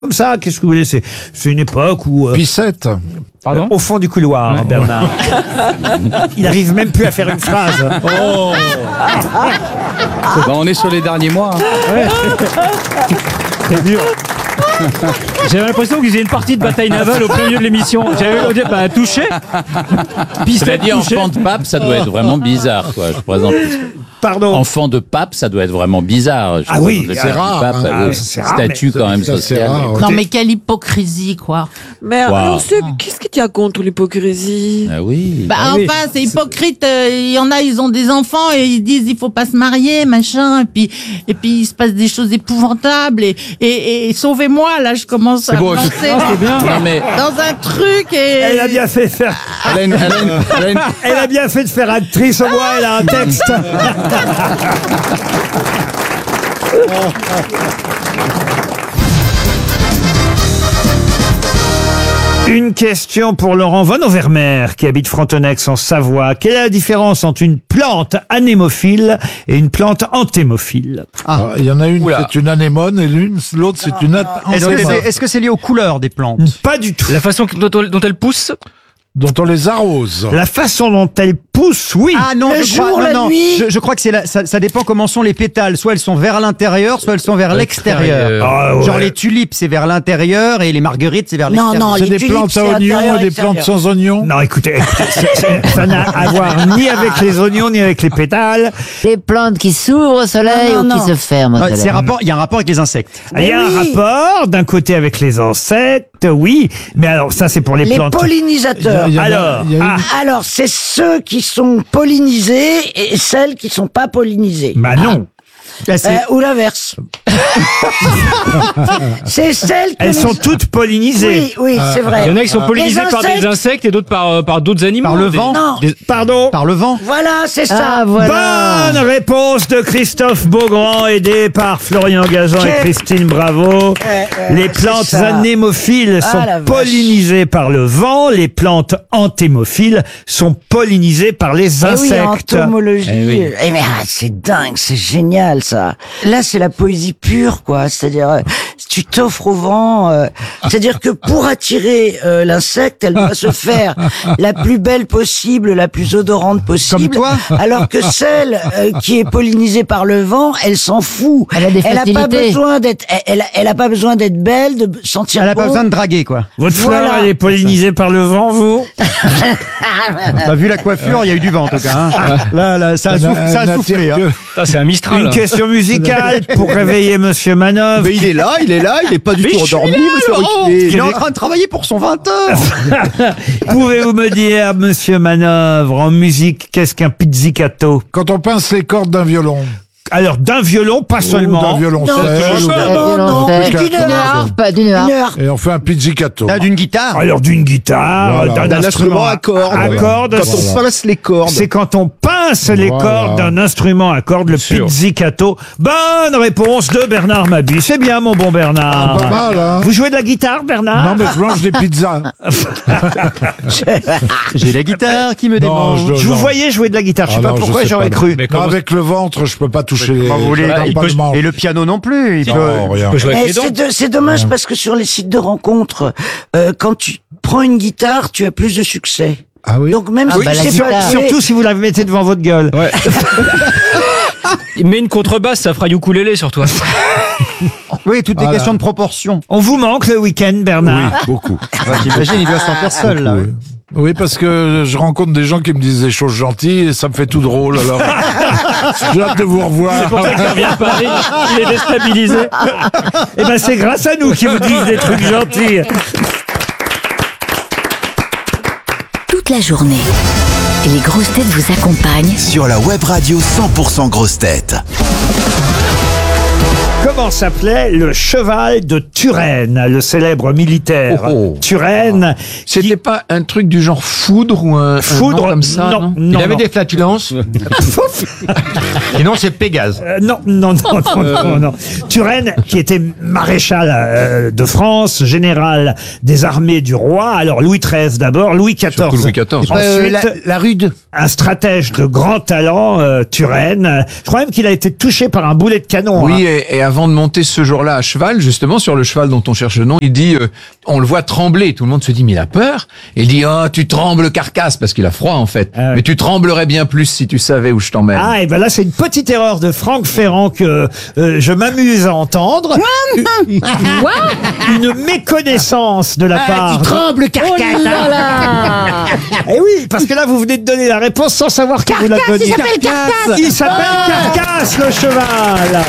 Comme ça, qu'est-ce que vous voulez, c'est une époque où... Pissette. Pardon ? Au fond du couloir, Bernard. Il arrive même plus à faire une phrase. Oh. On est sur les derniers mois. C'est dur. J'avais l'impression qu'ils faisaient une partie de bataille navale au plein milieu de l'émission. J'avais dit, touché. Cela dit, enfant de pape, ça doit être vraiment bizarre, quoi. Je présente. Pardon. Enfant de pape, ça doit être vraiment bizarre. C'est rare. C'est rare, Statut quand même social. Non, mais quelle hypocrisie, quoi. Mais Wow. alors, qu'est-ce que tu as contre l'hypocrisie? Ah oui. oui. Enfin, c'est hypocrite. Il y en a, ils ont des enfants et ils disent il faut pas se marier, machin. Et puis il se passe des choses épouvantables. Et sauvez-moi, là, je commence à beau, penser c'est bien. Non, mais dans un truc et... Elle a bien fait de faire... Elle a bien fait de faire actrice, au moins elle a un texte. Une question pour Laurent Von Overmer qui habite Frontenex en Savoie. Quelle est la différence entre une plante anémophile et une plante antémophile? Il y en a une, c'est une anémone et l'autre, c'est une antémone. Est-ce que c'est lié aux couleurs des plantes? Pas du tout. La façon dont elle pousse. Dont on les arrose. La façon dont elle pousse, oui. Ah non, Le je crois, jour, la non, nuit. je crois que ça dépend comment sont les pétales. Soit elles sont vers l'intérieur, soit elles sont vers l'extérieur. Ah, ouais. Genre les tulipes, c'est vers l'intérieur et les marguerites, c'est vers Non, l'extérieur. non, C'est les des tulipes, plantes c'est à oignons intérieur, et des plantes extérieur. sans oignons. Non, écoutez, ça n'a à voir ni avec les oignons ni avec les pétales. Les plantes qui s'ouvrent au soleil Non, non, ou non. qui se ferment au Ouais, soleil. il y a un rapport avec les insectes. Il y a un rapport d'un côté avec les insectes, oui, mais alors ça c'est pour les Les plantes. pollinisateurs. Il y en a- Alors, il y a une- Alors, c'est ceux qui sont pollinisés et celles qui sont pas pollinisées. bah non, Ou l'inverse. C'est celles que elles sont toutes pollinisées. Oui, c'est vrai. Il y en a qui sont pollinisés Les par des insectes et d'autres par d'autres animaux. Par le vent. Non. Pardon. Par le vent. Voilà, c'est ça. Ah, voilà. Bonne réponse de Christophe Beaugrand, aidé par Florian Gazan et Christine Bravo. Les plantes c'est ça. anémophiles Ah, sont la vache. pollinisées par le vent, les plantes antémophiles sont pollinisées par les Eh oui, en insectes. entomologie. Eh oui. Mais c'est dingue, c'est génial ça. Là, c'est la poésie pure, quoi. C'est-à-dire, tu t'offres au vent. C'est-à-dire que pour attirer l'insecte, elle doit se faire la plus belle possible, la plus odorante possible. Comme toi. Alors que celle qui est pollinisée par le vent, elle s'en fout. Elle a des a pas facilités. besoin d'être. Elle a pas besoin d'être belle, de sentir Elle a bon. pas besoin de draguer, quoi. Votre Voilà. fleur, elle est pollinisée par le vent, vous? Bah, vu la coiffure, il y a eu du vent, en tout cas. Hein. Là, ça a soufflé. Hein. Putain, c'est un Mistral. Une question musicale pour réveiller Monsieur Manœuvre. Mais il est là, il est pas du tout endormi, monsieur Ruquier. Il est en train de travailler pour son 20h. Pouvez-vous me dire, Monsieur Manœuvre, en musique, qu'est-ce qu'un pizzicato? Quand on pince les cordes d'un violon. Alors, d'un violon, pas Ou seulement. d'un violoncelle. non, D'une harpe, d'une harpe. Et on fait un pizzicato. D'une guitare. Alors, d'une guitare, Voilà. d'un D'un instrument à cordes. À cordes, Quand on pince les cordes. c'est quand on pince les Voilà. cordes d'un instrument à cordes, le Sûr. pizzicato. Bonne réponse de Bernard Mabie. C'est bien, mon bon Bernard. Pas mal, hein. Vous jouez de la guitare, Bernard? Non, mais je mange des pizzas. J'ai la guitare qui me Non, démange. Je vous non. voyais jouer de la guitare. Je sais Ah pas non, je pourquoi sais j'aurais pas, cru. Mais Non, comment avec le ventre, je peux pas toucher les. Comment vous voulez, pas il de peut- membres. Et le piano non plus. Il peut... Non, rien. Tu peux jouer avec les dents. C'est dommage parce que sur les sites de rencontres, quand tu prends une guitare, tu as plus de succès. Ah oui. Donc même si bah, tu la sais pas guitare. jouer, Surtout si vous la mettez devant votre gueule. Ouais. Mais une contrebasse, ça fera ukulélé sur toi. Oui, toutes les Voilà. questions de proportion. On vous manque le week-end, Oui, Bernard. beaucoup. J'imagine, il doit se sentir seul, là. Oui. Oui, parce que je rencontre des gens qui me disent des choses gentilles et ça me fait tout drôle. Alors, j'ai hâte de vous revoir. C'est pour ça qu'il revient à Paris. Il est déstabilisé. Eh ben, c'est grâce à nous qui vous disent des trucs gentils. Toute la journée, les grosses têtes vous accompagnent Sur la web radio 100% grosses têtes. Comment s'appelait le cheval de Turenne, le célèbre militaire Oh, oh. Turenne? C'était pas un truc du genre foudre ou un Foudre, nom comme ça, non, non, Il avait non. des flatulences. Sinon, c'est Pégase. Non. Turenne, qui était maréchal de France, général des armées du roi. Alors Louis XIII d'abord, Louis XIV. Surtout Louis XIV. Ensuite, La rude. un stratège de grand talent, Turenne. Je crois même qu'il a été touché par un boulet de canon. Oui, hein. et avant de monter ce jour-là à cheval, justement, sur le cheval dont on cherche le nom, il dit, on le voit trembler. Tout le monde se dit, mais il a peur. Et il dit, oh, tu trembles, carcasse, parce qu'il a froid, en fait. Ah oui. Mais tu tremblerais bien plus si tu savais où je t'emmène. Ah, et ben là, c'est une petite erreur de Franck Ferrand que je m'amuse à entendre. Une méconnaissance de la part. Tu trembles, carcasse. Eh oui, parce que là, vous venez de donner la réponse sans savoir que vous la Carcasse, donniez. il s'appelle Carcasse. Il s'appelle Carcasse, le cheval.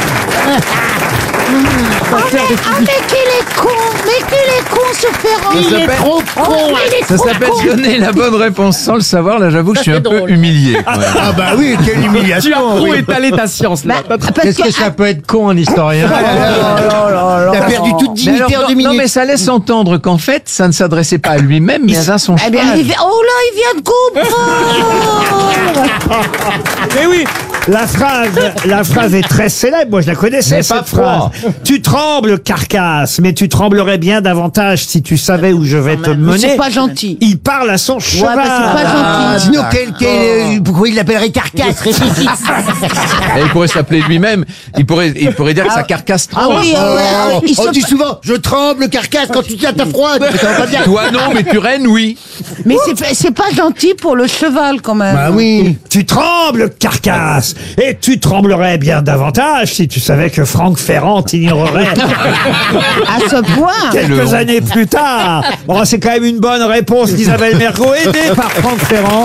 Mais qu'il est con. Mais qu'il est con, ce Ferrand. Ça s'appelle- Il est Ça trop s'appelle con. donner la bonne réponse sans le savoir. Là, j'avoue que je suis un peu humilié. quand même. Ah bah oui, quelle humiliation. Où oui. étaler ta science là Qu'est-ce que ça peut être con, un historien T'as perdu toute Mais dignité alors, en 2 non, minutes. mais ça laisse entendre qu'en fait, ça ne s'adressait pas à lui-même, mais à son Eh bien, cheval. il vient de comprendre. Mais oui, la phrase est très célèbre. Moi, je la connaissais, Mais cette pas froid. phrase. Tu trembles, carcasse, mais tu tremblerais bien davantage si tu savais où je vais te Mais mener. c'est pas gentil. Il parle à son cheval. bah, c'est pas gentil. Sinon, pourquoi il l'appellerait carcasse? Réfléchis. Et il pourrait s'appeler lui-même. Il pourrait dire que sa carcasse Ah tremble. oui, il On se- dit souvent, je tremble, carcasse, quand tu tiens ta froide. Ça va pas bien. Toi non, mais tu règnes, oui. mais c'est pas gentil pour le cheval, quand même. Bah oui. Tu trembles, carcasse, et tu tremblerais bien davantage si tu savais que Franck Ferrand t'ignorerait À ce point. quelques années plus tard. Bon, c'est quand même une bonne réponse d'Isabelle Mergo, aidée par Franck Ferrand.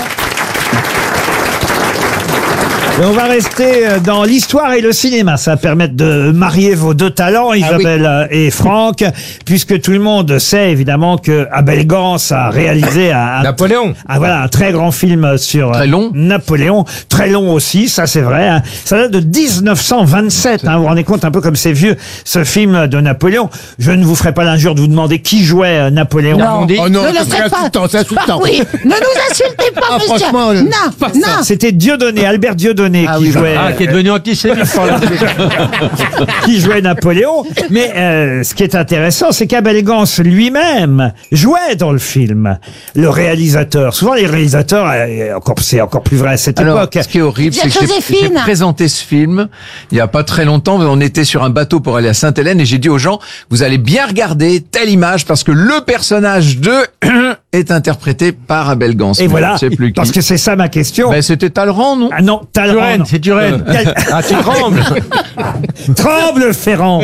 Et on va rester dans l'histoire et le cinéma. Ça va permettre de marier vos deux talents, Isabelle et Franck, puisque tout le monde sait évidemment que Abel Gans a réalisé Napoléon. un très grand film sur Très long. Napoléon. Très long aussi, ça c'est vrai. Hein. Ça date de 1927. Hein. Vous vous rendez compte un peu comme c'est vieux, ce film de Napoléon. Je ne vous ferai pas l'injure de vous demander qui jouait Napoléon. Non. Oh non, Ne ça le c'est faites pas. insultant, c'est insultant. Oui, ne nous insultez pas, Ah, monsieur. franchement, Non. C'était Dieudonné, Albert Dieudonné qui jouait. Qui est devenu antisémite par la suite. Qui jouait Napoléon. Mais ce qui est intéressant, c'est qu'Abel Gans lui-même jouait dans le film. Le réalisateur. Souvent, les réalisateurs, c'est encore plus vrai à cette Alors, époque. ce qui est horrible, c'est que j'ai Joséphine. présenté ce film il n'y a pas très longtemps. On était sur un bateau pour aller à Sainte-Hélène et j'ai dit aux gens, vous allez bien regarder telle image parce que le personnage de est interprété par Abel Gans. Et voilà, Je sais plus qui. parce que c'est ça ma question. Ben, c'était Talleyrand, non? Ah non, Talleyrand. Turenne, c'est Turenne. Ah, tu trembles. Tremble, Ferrand.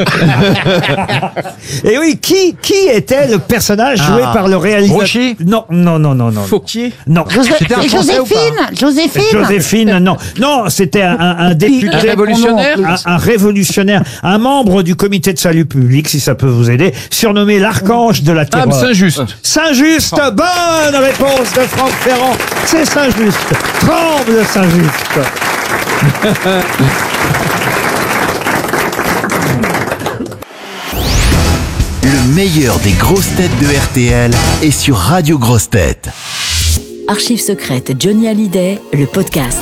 Et oui, qui était le personnage joué par le réalisateur? Rochy. Non. Fauquier. Non. C'était un Français ou pas Joséphine. Non. Non, c'était un député. Un révolutionnaire? Un révolutionnaire. Un membre du comité de salut public, si ça peut vous aider. Surnommé l'archange de la terreur. Saint-Just. Saint-Just, bonne réponse de Franck Ferrand. C'est Saint-Just. Tremble, Saint-Just. Le meilleur des grosses têtes de RTL est sur Radio Grosses Têtes. Archives secrètes Johnny Hallyday, le podcast.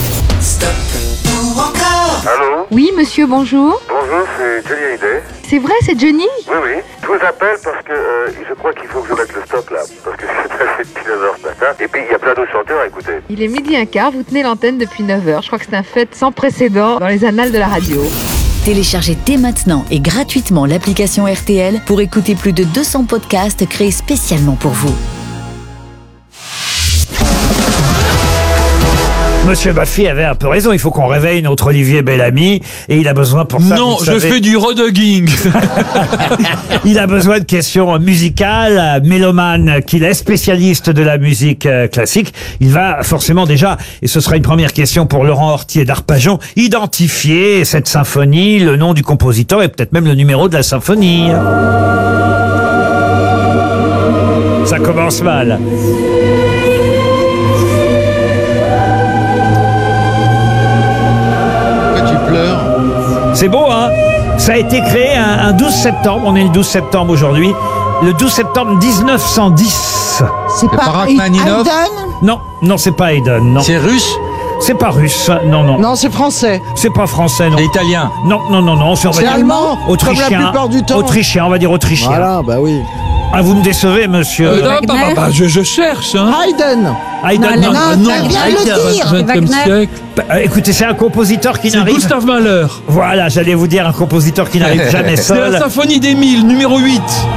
Allô? Oui, monsieur, bonjour. Bonjour, c'est Johnny Hallyday. C'est vrai, c'est Johnny? Oui, oui. Je vous appelle parce que je crois qu'il faut que je mette le stop là. Parce que c'est passé depuis 9h ce matin. Et puis il y a plein d'autres chanteurs à écouter. Il est 12h15, vous tenez l'antenne depuis 9h. Je crois que c'est un fait sans précédent dans les annales de la radio. Téléchargez dès maintenant et gratuitement l'application RTL pour écouter plus de 200 podcasts créés spécialement pour vous. Monsieur Baffy avait un peu raison. Il faut qu'on réveille notre Olivier Bellamy. Et il a besoin pour ça. Non, vous je savez, fais du rodeguing. Il a besoin de questions musicales. Mélomane qu'il est, spécialiste de la musique classique. Il va forcément déjà, et ce sera une première question pour Laurent Hortier d'Arpajon, identifier cette symphonie, le nom du compositeur et peut-être même le numéro de la symphonie. Ça commence mal. C'est beau, hein? Ça a été créé un 12 septembre. On est le 12 septembre aujourd'hui. Le 12 septembre 1910. C'est pas Haydn? Non, c'est pas Haydn. Non. C'est russe? C'est pas russe. Non. Non, c'est français. C'est pas français, non. C'est italien? Non. C'est allemand? Autrichien. Comme la plupart du temps. Autrichien, on va dire autrichien. Voilà, bah oui. Ah, vous me décevez, monsieur. Je cherche, hein. Haydn. Haydn, non. Viens le dire. 20e siècle. Écoutez, c'est un compositeur qui C'est n'arrive... Gustave Mahler. Voilà, j'allais vous dire un compositeur qui n'arrive jamais C'est la seul. symphonie d'Émile, numéro 8.